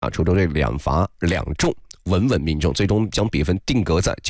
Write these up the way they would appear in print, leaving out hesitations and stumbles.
啊，滁州队2罚2中，稳稳命中，最终将比分定格在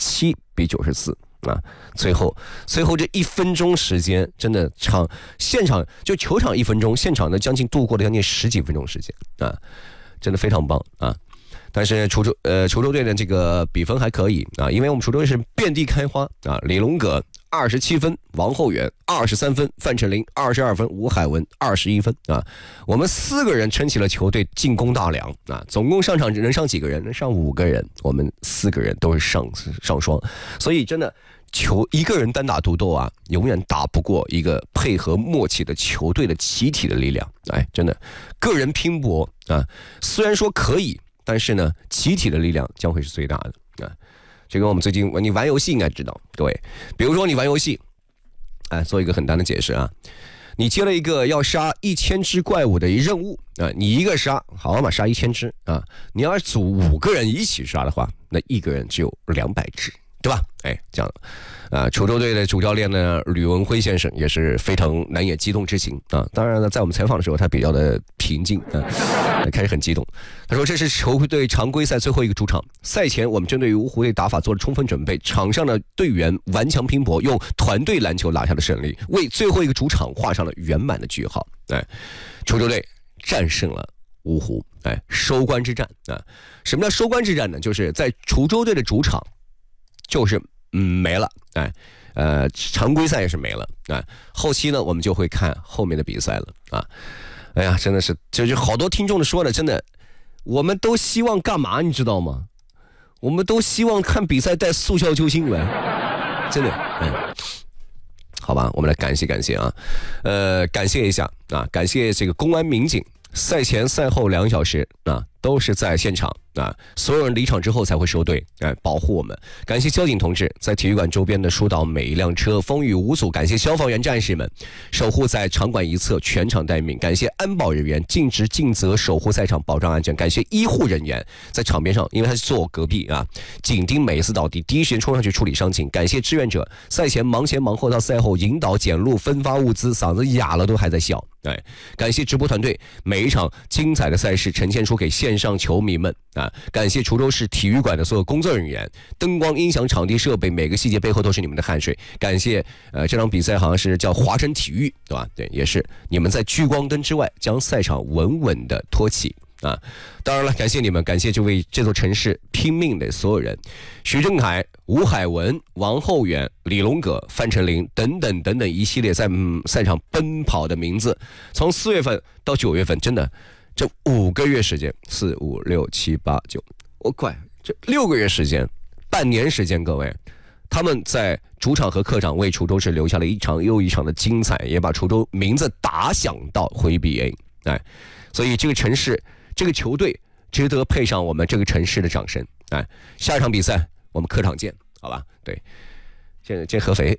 97-94啊。随后这1分钟时间，真的现场就球场1分钟，现场呢度过了将近10几分钟时间啊，真的非常棒啊。但是滁州队的这个比分还可以啊，因为我们滁州队是遍地开花啊，李龙葛27分，王厚远23分，范丞丞22分，吴海文21分啊，我们4个人撑起了球队进攻大梁啊，总共上场能上几个人？能上5个人，我们4个人都是上双，所以真的一个人单打独斗啊，永远打不过一个配合默契的球队的集体的力量。哎，真的，个人拼搏啊，虽然说可以。但是呢，集体的力量将会是最大的啊！这个我们最近你玩游戏应该知道，各位，比如说你玩游戏，做一个很单的解释啊，你接了一个要杀1000只怪物的任务啊，你一个杀，好嘛，杀1000只啊，你要组5个人一起杀的话，那一个人只有200只，对吧？哎，这样滁州队的主教练呢，吕文辉先生也是非常难掩激动之情啊。当然呢，在我们采访的时候，他比较的平静开始很激动。他说：“这是球队常规赛最后一个主场，赛前我们针对于芜湖队打法做了充分准备，场上的队员顽强拼搏，用团队篮球拿下了胜利，为最后一个主场画上了圆满的句号。”滁州队战胜了芜湖，收官之战啊！什么叫收官之战呢？就是在滁州队的主场，就是没了，常规赛也是没了，后期呢我们就会看后面的比赛了啊！哎呀，真的是，就是好多听众说的，真的，我们都希望干嘛，你知道吗？我们都希望看比赛带速效救心丸，真的，好吧，我们来感谢啊，感谢一下啊，感谢这个公安民警，赛前赛后2小时啊，都是在现场啊，所有人离场之后才会收队，保护我们。感谢交警同志在体育馆周边的疏导每一辆车，风雨无阻。感谢消防员战士们守护在场馆一侧，全场待命。感谢安保人员尽职尽责守护赛场，保障安全。感谢医护人员在场边上，因为他是坐我隔壁啊，紧盯每一次倒地，第一时间冲上去处理伤情。感谢志愿者赛前忙前忙后到赛后引导检录分发物资，嗓子哑了都还在笑。感谢直播团队每一场精彩的赛事呈现出给线上球迷们啊！感谢滁州市体育馆的所有工作人员，灯光、音响、场地设备，每个细节背后都是你们的汗水。感谢这场比赛好像是叫华晨体育，对吧？对，也是你们在聚光灯之外将赛场稳稳的托起啊！当然了，感谢你们，感谢为这座城市拼命的所有人，徐正凯、吴海文、王厚远、李龙葛、范丞丞等等一系列在赛场奔跑的名字，从4月份到9月份，真的这5个月时间，4、5、6、7、8、9，我快这6个月时间，半年时间，各位，他们在主场和客场为滁州市留下了一场又一场的精彩，也把滁州名字打响到回比 A， 所以这个城市。这个球队值得配上我们这个城市的掌声，下一场比赛我们客场见，好吧？对，见合肥，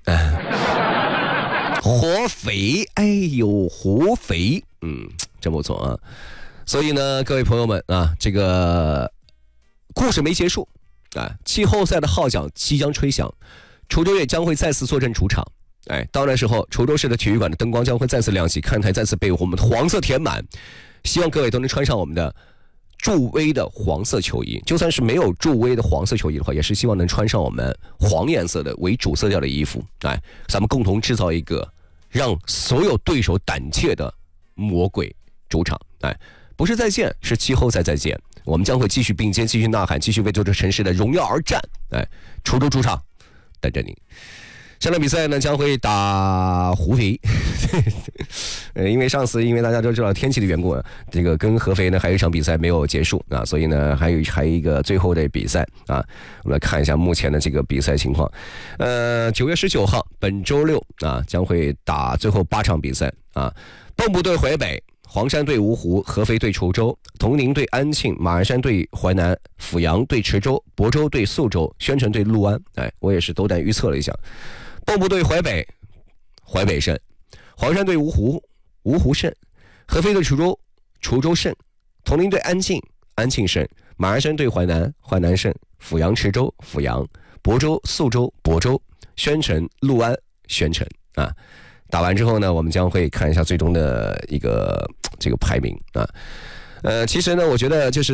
合肥，哎呦，合肥，真不错啊！所以呢，各位朋友们啊，这个故事没结束啊，季后赛的号角即将吹响，滁州队将会再次坐镇主场。到那时候，滁州市的体育馆的灯光将会再次亮起，看台再次被我们的黄色填满。希望各位都能穿上我们的助威的黄色球衣，就算是没有助威的黄色球衣的话，也是希望能穿上我们黄颜色的为主色调的衣服，咱们共同制造一个让所有对手胆怯的魔鬼主场，不是再见，是季后赛再见，我们将会继续并肩，继续呐喊，继续为这座城市的荣耀而战，滁州主场等着你。这场比赛呢将会打合肥，因为上次因为大家都知道天气的缘故，这个跟合肥呢还有一场比赛没有结束啊，所以呢还有一个最后的比赛啊，我们来看一下目前的这个比赛情况。9月19号本周六啊将会打最后8场比赛啊，蚌埠对淮北，黄山对芜湖，合肥对滁州，铜陵对安庆，马鞍山对淮南，阜阳对池州，亳州对宿州，宣城对六安。我也是斗胆预测了一下，蚌埠对淮北，淮北胜；黄山对芜湖，芜湖胜；合肥对滁州，滁州胜；铜陵对安庆，安庆胜；马鞍山对淮南，淮南胜；阜阳池州，阜阳；亳州宿州，亳州；宣城六安，宣城啊。打完之后呢，我们将会看一下最终的一个这个排名啊。其实呢，我觉得就是